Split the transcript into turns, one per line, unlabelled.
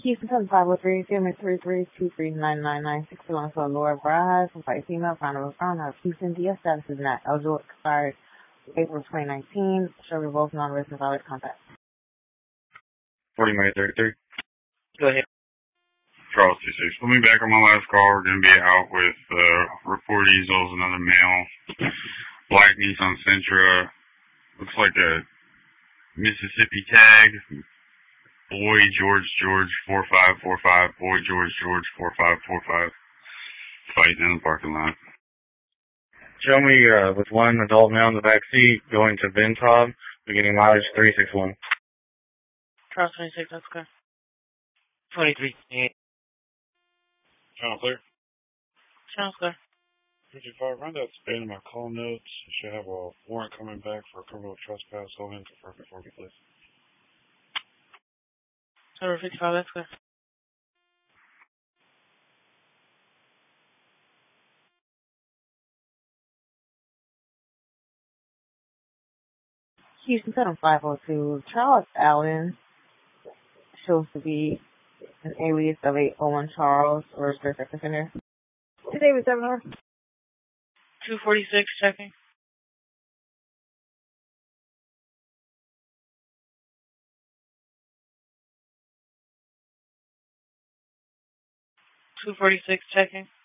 Houston 503, family 33239996 belongs to Laura Braz, white female, founder of Founder of Houston. DS status is not eligible, expired April 2019. Show revoke non-resident valid contact.
40 May 33.
Go ahead.
Charles 26. Let me back on my last call. We're going to be out with Report Easels, another male. Black Nissan Sentra. Looks like a Mississippi tag. Boy George 4545. Boy George 4545. Fighting in the parking lot. Show me with one adult male in the back seat going to Bentob, beginning mileage 361.
Charles 26, that's good. 23.
Channel clear.
Sounds good.
55, run that span in my call notes. You should have a warrant coming back for a criminal trespass. Hold in, confirm it for me, please.
Server 55, that's good.
Houston 502, Charles Allen shows to be an alias of 801 Charles, or sex offender. Today was 7 hours.
246, checking. Checking.